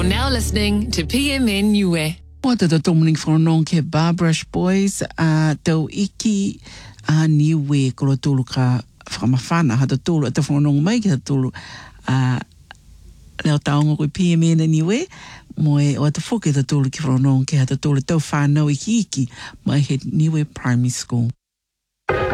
now listening to PMN Niue. Wata da tōmning whanonong ke Barbrush Boys tau iki Niue ko lo tūlu ka whamawhana hata tūlu ata whanonong mai ki hata tūlu leo taonga koe PMN Niue moe o ata whuke hata tūlu ki whanonong ke hata tūlu tau whanau iki mai he Niue Primary School.